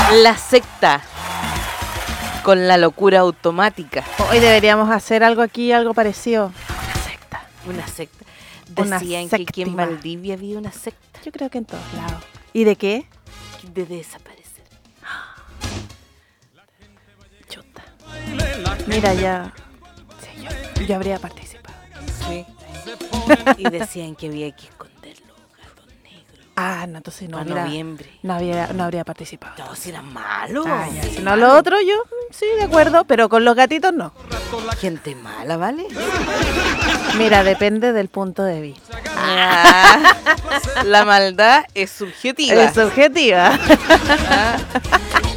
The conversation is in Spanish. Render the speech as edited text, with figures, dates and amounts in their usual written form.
La secta con la locura automática. Hoy deberíamos hacer algo aquí, algo parecido. Una secta. Una Decían que aquí en séptima. Valdivia había una secta Yo creo que en todos lados. ¿Y de qué? de desaparecer. Chuta. Mira, ya. Sí, yo habría participado. Sí. Y decían que había que esconder los gatos negros. Ah, no, entonces no. Para Mira, noviembre. no habría participado. Todos eran malos. Ah, ya, si no, lo otro yo, sí, de acuerdo, pero con los gatitos no. Gente mala, ¿vale? Mira, depende del punto de vista. La maldad es subjetiva. Es subjetiva. Ah,